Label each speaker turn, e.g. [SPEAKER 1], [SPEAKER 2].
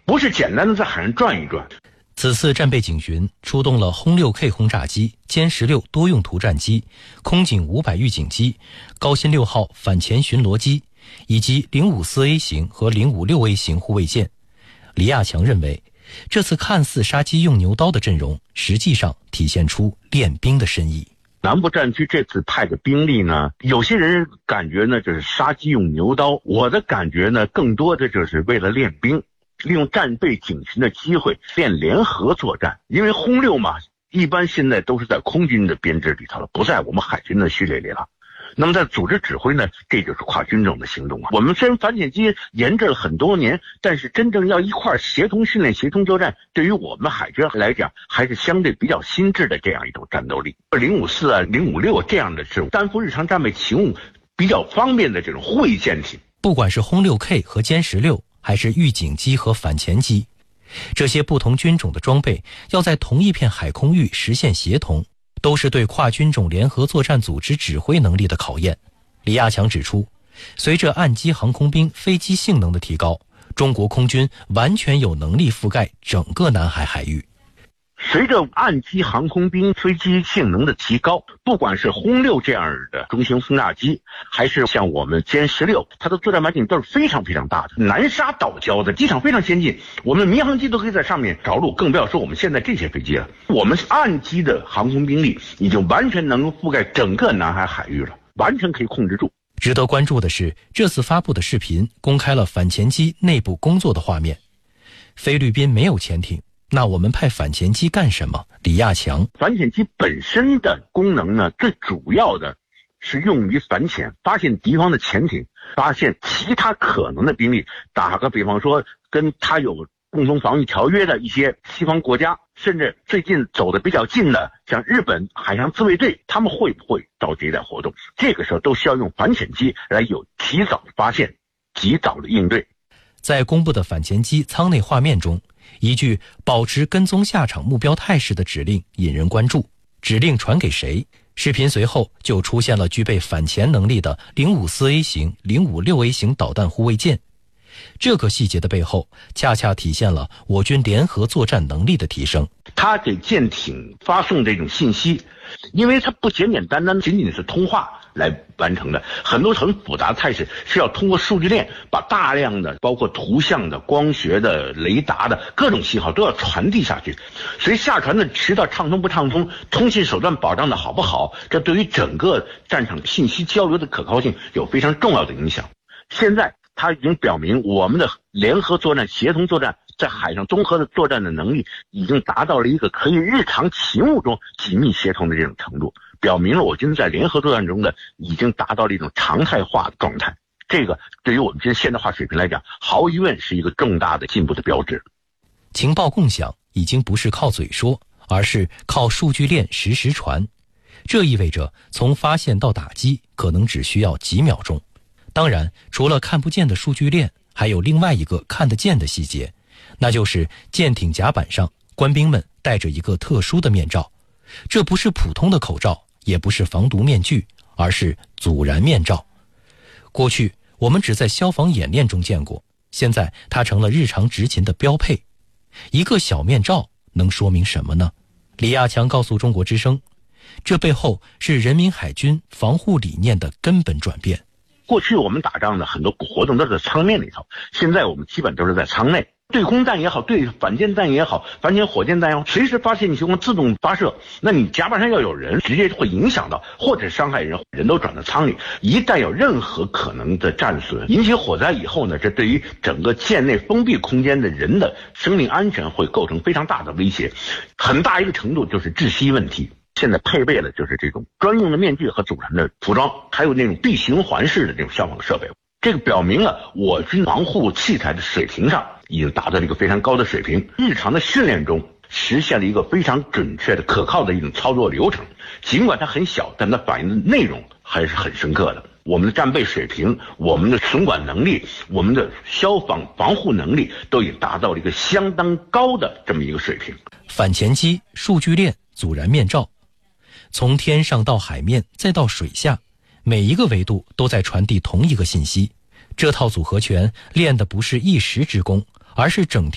[SPEAKER 1] 不是简单的在海上转一转。
[SPEAKER 2] 此次战备警巡出动了轰 6K 轰炸机、歼16多用途战机、空警500预警机、高新6号反潜巡逻机以及054A 型和056A 型护卫舰。李亚强认为，这次看似杀鸡用牛刀的阵容，实际上体现出练兵的深意。
[SPEAKER 1] 南部战区这次派的兵力呢，有些人感觉呢就是杀鸡用牛刀，我的感觉呢更多的就是为了练兵，利用战备警巡的机会练联合作战。因为轰6嘛，一般现在都是在空军的编制里头了，不在我们海军的序列里了。那么在组织指挥呢，这就是跨军种的行动啊。我们虽然反潜机研制了很多年，但是真正要一块协同训练、协同作战，对于我们海军来讲，还是相对比较新制的这样一种战斗力。054啊、056这样的这种担负日常战备勤务比较方便的这种护卫舰艇，
[SPEAKER 2] 不管是轰 6K 和歼16，还是预警机和反潜机，这些不同军种的装备要在同一片海空域实现协同，都是对跨军种联合作战组织指挥能力的考验。李亚强指出，随着岸基航空兵飞机性能的提高，中国空军完全有能力覆盖整个南海海域。
[SPEAKER 1] 随着岸基航空兵飞机性能的提高，不管是轰6这样的中型轰炸机，还是像我们歼16，它的作战半径都是非常非常大的，南沙岛礁的机场非常先进，我们民航机都可以在上面着陆，更不要说我们现在这些飞机了。我们岸基的航空兵力已经完全能够覆盖整个南海海域了，完全可以控制住。
[SPEAKER 2] 值得关注的是，这次发布的视频公开了反潜机内部工作的画面。菲律宾没有潜艇，那我们派反潜机干什么？李亚强，
[SPEAKER 1] 反潜机本身的功能呢，最主要的是用于反潜，发现敌方的潜艇，发现其他可能的兵力。打个比方说，跟他有共同防御条约的一些西方国家，甚至最近走得比较近的，像日本海洋自卫队，他们会不会召集点活动？这个时候都需要用反潜机来有提早的发现，及早的应对。
[SPEAKER 2] 在公布的反潜机舱内画面中，一句保持跟踪下场目标态势的指令引人关注。指令传给谁？视频随后就出现了具备反潜能力的054A 型、056A 型导弹护卫舰。这个细节的背后，恰恰体现了我军联合作战能力的提升。
[SPEAKER 1] 他给舰艇发送这种信息，因为它不简简单单仅仅是通话来完成的，很多很复杂的态势是要通过数据链把大量的包括图像的、光学的、雷达的各种信号都要传递下去，所以下传的渠道畅通不畅通，通信手段保障的好不好，这对于整个战场信息交流的可靠性有非常重要的影响。现在它已经表明我们的联合作战、协同作战在海上综合的作战的能力已经达到了一个可以日常勤务中紧密协同的这种程度，表明了我军在联合作战中的已经达到了一种常态化的状态。这个对于我们军现代化水平来讲，毫无疑问是一个重大的进步的标志。
[SPEAKER 2] 情报共享已经不是靠嘴说，而是靠数据链实时传。这意味着从发现到打击可能只需要几秒钟。当然，除了看不见的数据链，还有另外一个看得见的细节，那就是舰艇甲板上官兵们戴着一个特殊的面罩。这不是普通的口罩，也不是防毒面具，而是阻燃面罩。过去我们只在消防演练中见过，现在它成了日常执勤的标配。一个小面罩能说明什么呢？李亚强告诉中国之声，这背后是人民海军防护理念的根本转变。
[SPEAKER 1] 过去我们打仗的很多活动都是在舱面里头，现在我们基本都是在舱内。对空弹也好，对反舰弹也好，反潜火箭弹也好，随时发现情况自动发射，那你甲板上要有人，直接会影响到或者伤害人，人都转到舱里。一旦有任何可能的战损引起火灾以后呢，这对于整个舰内封闭空间的人的生命安全会构成非常大的威胁，很大一个程度就是窒息问题。现在配备了就是这种专用的面具和阻燃的服装，还有那种闭循环式的这种消防设备。这个表明了我军防护器材的水平上已经达到了一个非常高的水平，日常的训练中实现了一个非常准确的可靠的一种操作流程。尽管它很小，但它反映的内容还是很深刻的。我们的战备水平、我们的损管能力、我们的消防防护能力都已经达到了一个相当高的这么一个水平。
[SPEAKER 2] 反潜机、数据链、阻燃面罩，从天上到海面再到水下，每一个维度都在传递同一个信息。这套组合拳练的不是一时之功，而是整